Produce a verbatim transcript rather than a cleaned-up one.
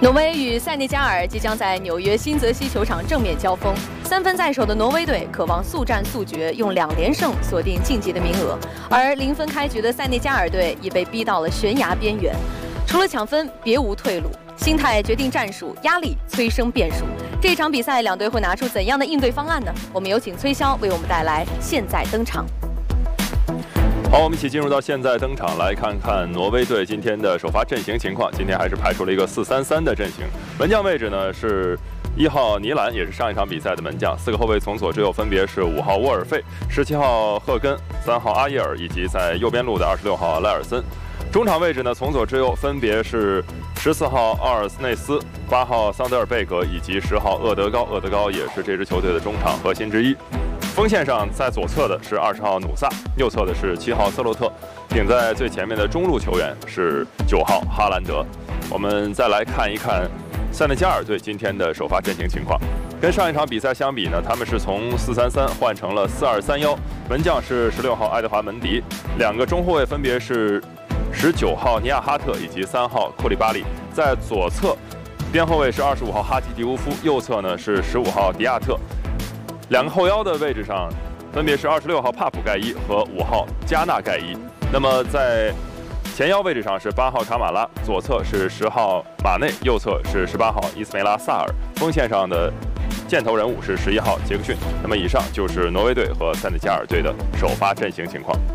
挪威与塞内加尔即将在纽约新泽西球场正面交锋，三分在手的挪威队渴望速战速决，用两连胜锁定晋级的名额，而零分开局的塞内加尔队已被逼到了悬崖边缘，除了抢分别无退路，心态决定战术，压力催生变数。这场比赛两队会拿出怎样的应对方案呢？我们有请崔潇为我们带来现在登场。 好，我们一起进入到现在登场，来看看挪威队今天的首发阵型情况。今天还是排出了一个四三三的阵型，门将位置呢是一号尼兰，也是上一场比赛的门将。四个后卫从左至右分别是五号沃尔费、十七号赫根、三号阿耶尔以及在右边路的二十六号赖尔森。中场位置呢从左至右分别是十四号奥尔斯内斯、八号桑德尔贝格以及十号厄德高。厄德高也是这支球队的中场核心之一。锋线上，在左侧的是二十号努萨，右侧的是七号瑟洛特，顶在最前面的中路球员是九号哈兰德。我们再来看一看塞内加尔队今天的首发阵型情况。跟上一场比赛相比呢，他们是从四三三换成了四二三一，门将是十六号爱德华门迪，两个中后卫分别是十九号尼亚哈特以及三号库里巴利。在左侧边后卫是二十五号哈基迪乌夫，右侧呢是十五号迪亚特。两个后腰的位置上，分别是二十六号帕普盖伊和五号加纳盖伊。那么在前腰位置上是八号卡马拉，左侧是十号马内，右侧是十八号伊斯梅拉萨尔。锋线上的箭头人物是十一号杰克逊。那么以上就是挪威队和塞内加尔队的首发阵型情况。